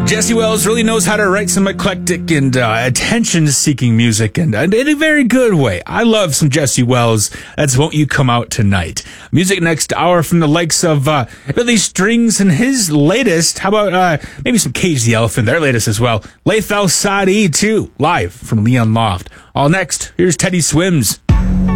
Jesse Wells really knows how to write some eclectic and attention-seeking music, and in a very good way. I love some Jesse Wells. That's Won't You Come Out Tonight. Music next hour from the likes of Billy Strings and his latest. How about maybe some Cage the Elephant, their latest as well. Laith Al Sadi, too, live from Leon Loft. All next, here's Teddy Swims.